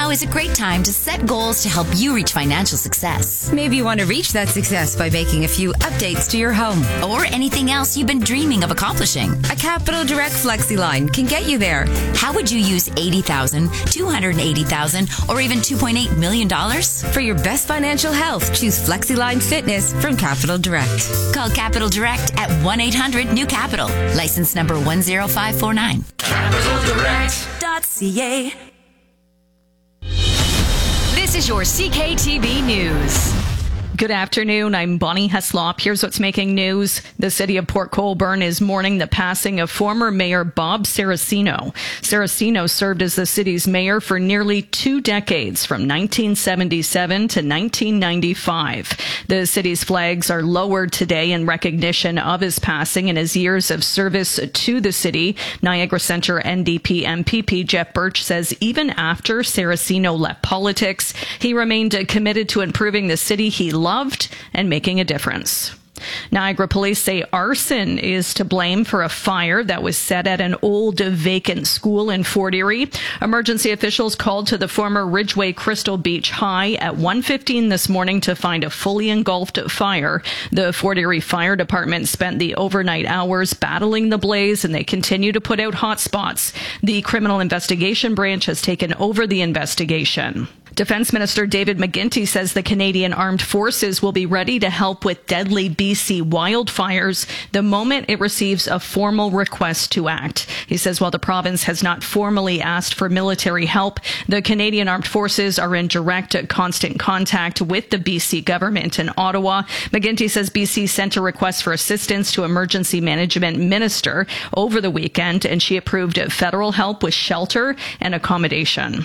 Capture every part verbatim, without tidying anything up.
Now is a great time to set goals to help you reach financial success. Maybe you want to reach that success by making a few updates to your home. Or anything else you've been dreaming of accomplishing. A Capital Direct FlexiLine can get you there. How would you use eighty thousand dollars, two hundred eighty thousand dollars, or even two point eight million dollars? For your best financial health, choose FlexiLine Fitness from Capital Direct. Call Capital Direct at one eight hundred new capital. License number one zero five four nine. capital direct dot c a. This is your C K T V News. Good afternoon. I'm Bonnie Heslop. Here's what's making news. The city of Port Colborne is mourning the passing of former Mayor Bob Saraceno. Saraceno served as the city's mayor for nearly two decades, from nineteen seventy-seven to nineteen ninety-five. The city's flags are lowered today in recognition of his passing and his years of service to the city. Niagara Centre N D P M P P Jeff Birch says even after Saraceno left politics, he remained committed to improving the city he loved. loved and making a difference. Niagara police say arson is to blame for a fire that was set at an old vacant school in Fort Erie. Emergency officials called to the former Ridgeway Crystal Beach High at one fifteen this morning to find a fully engulfed fire. The Fort Erie Fire Department spent the overnight hours battling the blaze, and they continue to put out hot spots. The Criminal Investigation Branch has taken over the investigation. Defense Minister David McGuinty says the Canadian Armed Forces will be ready to help with deadly B C wildfires the moment it receives a formal request to act. He says while the province has not formally asked for military help, the Canadian Armed Forces are in direct, constant contact with the B C government in Ottawa. McGuinty says B C sent a request for assistance to Emergency Management Minister over the weekend, and she approved federal help with shelter and accommodation.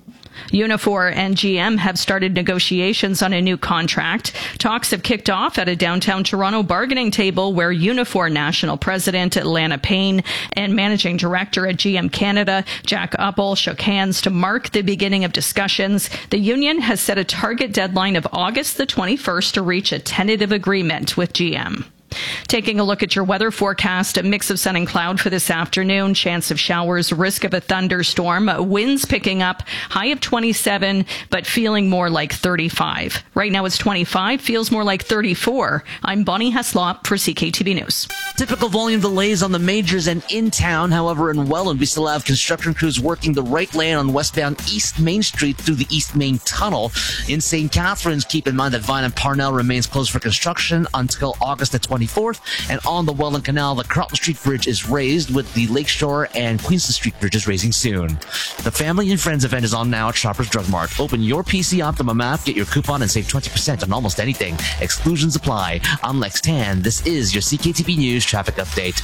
Unifor and G M have started negotiations on a new contract. Talks have kicked off at a downtown Toronto bargaining table where Unifor National President Lana Payne and Managing Director at G M Canada Jack Uppel shook hands to mark the beginning of discussions. The union has set a target deadline of August the twenty-first to reach a tentative agreement with G M. Taking a look at your weather forecast, a mix of sun and cloud for this afternoon, chance of showers, risk of a thunderstorm, winds picking up, high of twenty-seven, but feeling more like thirty-five. Right now it's twenty-five, feels more like thirty-four. I'm Bonnie Heslop for C K T V News. Typical volume delays on the majors and in town. However, in Welland, we still have construction crews working the right lane on westbound East Main Street through the East Main Tunnel. In Saint Catharines, keep in mind that Vine and Parnell remains closed for construction until August the twenty-fourth. And on the Welland Canal, the Carlton Street Bridge is raised, with the Lakeshore and Queenston Street bridges raising soon. The Family and Friends event is on now at Shoppers Drug Mart. Open your P C Optimum app, get your coupon, and save twenty percent on almost anything. Exclusions apply. I'm Lex Tan. This is your C K T V News traffic update.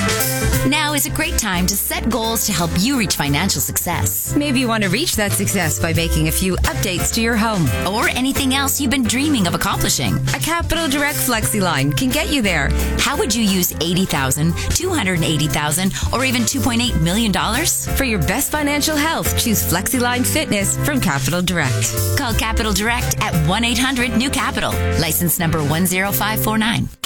Now is a great time to set goals to help you reach financial success. Maybe you want to reach that success by making a few updates to your home. Or anything else you've been dreaming of accomplishing. A Capital Direct FlexiLine can get you there. How would you use eighty thousand dollars, two hundred eighty thousand dollars, or even two point eight million dollars? For your best financial health, choose FlexiLine Fitness from Capital Direct. Call Capital Direct at one eight hundred new capital. License number one zero five four nine.